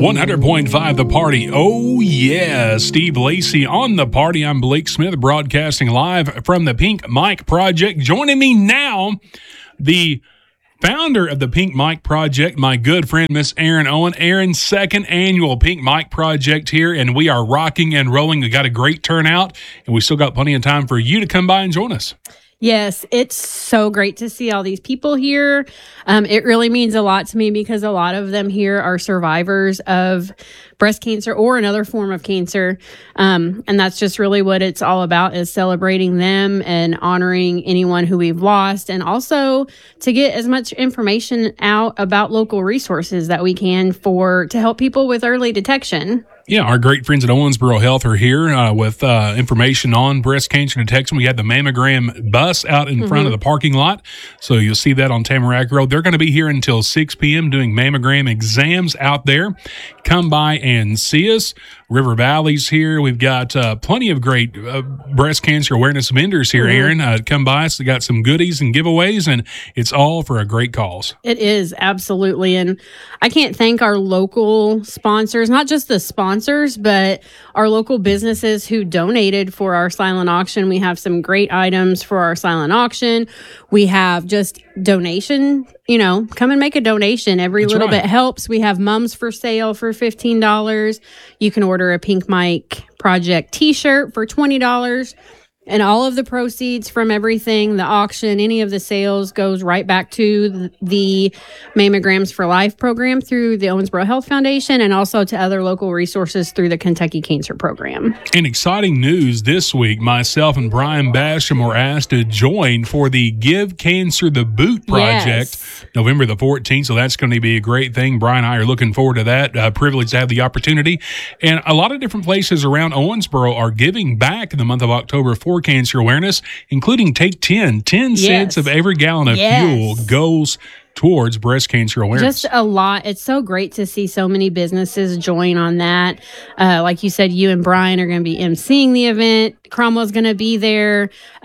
100.5 The Party. Oh, yeah. Steve Lacey on The Party. I'm Blake Smith, broadcasting live from the Pink Mike Project. Joining me now, the founder of the Pink Mike Project, my good friend, Miss Erin Owen. Erin's second annual Pink Mike Project here, and we are rocking and rolling. We got a great turnout, and we still got plenty of time for you to come by and join us. Yes, it's so great to see all these people here. It really means a lot to me because a lot of them here are survivors of breast cancer or another form of cancer. And that's just really what it's all about, is celebrating them and honoring anyone who we've lost, and also to get as much information out about local resources that we can to help people with early detection. Yeah, our great friends at Owensboro Health are here with information on breast cancer detection. We had the mammogram bus out in front of the parking lot, so you'll see that on Tamarack Road. They're going to be here until 6 p.m. doing mammogram exams out there. Come by and see us. River Valley's here. We've got plenty of great breast cancer awareness vendors here, Erin. Come by us. We got some goodies and giveaways, and it's all for a great cause. It is, absolutely. And I can't thank our local sponsors, not just the sponsors, but our local businesses who donated for our silent auction. We have some great items for our silent auction. We have just donation, come and make a donation. Every little bit helps. We have mums for sale for $15. You can order a Pink Mike Project t-shirt for $20. And all of the proceeds from everything, the auction, any of the sales, goes right back to the Mammograms for Life program through the Owensboro Health Foundation, and also to other local resources through the Kentucky Cancer Program. And exciting news this week, myself and Brian Basham were asked to join for the Give Cancer the Boot project, November the 14th. So that's going to be a great thing. Brian and I are looking forward to that. Privileged to have the opportunity. And a lot of different places around Owensboro are giving back in the month of October for cancer awareness, including Take 10 cents of every gallon of fuel goes towards breast cancer awareness. Just a lot. It's so great to see so many businesses join on that. Like you said, you and Brian are going to be emceeing the event. Cromwell's going to be there.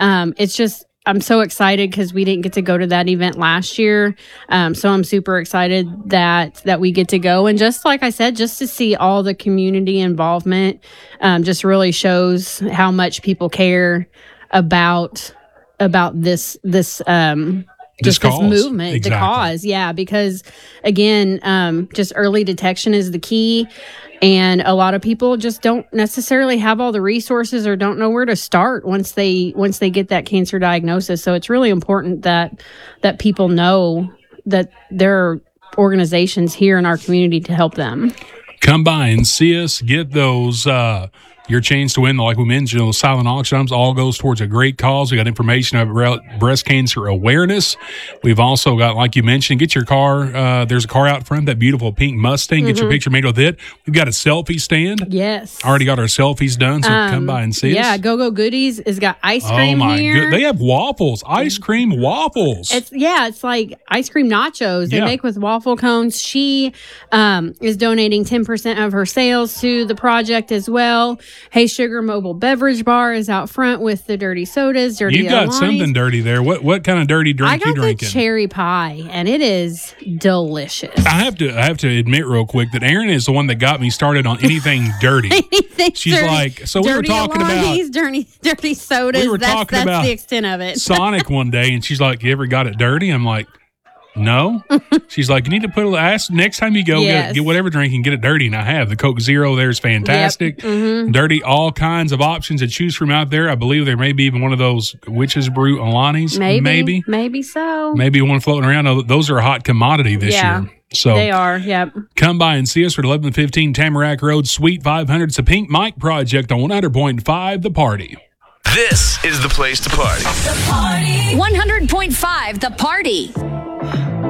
I'm so excited because we didn't get to go to that event last year. So I'm super excited that we get to go. And just like I said, just to see all the community involvement just really shows how much people care about this movement, the cause. Yeah, because again, just early detection is the key. And a lot of people just don't necessarily have all the resources or don't know where to start once they get that cancer diagnosis. So it's really important that people know that there are organizations here in our community to help them. Come by and see us. Get those your chance to win, like we mentioned, those silent auctions, all goes towards a great cause. We got information about breast cancer awareness. We've also got, like you mentioned, get your car. There's a car out front, that beautiful pink Mustang. Get your picture made with it. We've got a selfie stand. Yes. Already got our selfies done, so come by and see us. Yeah, Go Goodies has got ice cream here. They have waffles, ice cream waffles. It's like ice cream nachos they make with waffle cones. She is donating 10% of her sales to the project as well. Hey Sugar Mobile Beverage Bar is out front with the dirty sodas. You got something dirty there. What kind of dirty drink you drinking? I got the cherry pie, and it is delicious. I have to admit real quick that Erin is the one that got me started on anything dirty. She's dirty. Like, so we were talking about dirty sodas. We were talking about the extent of it. Sonic one day, and she's like, "You ever got it dirty?" I'm like, no. She's like, you need to put next time you go, get whatever drink and get it dirty. And I have. The Coke Zero there is fantastic. Dirty, all kinds of options to choose from out there. I believe there may be even one of those Witch's Brew Alani's. Maybe so. Maybe one floating around. Those are a hot commodity this year. So they are, Come by and see us at 1115 Tamarack Road, Suite 500. It's a Pink Mike Project on 100.5 The Party. This is the place to party. The Party. 100.5 The Party.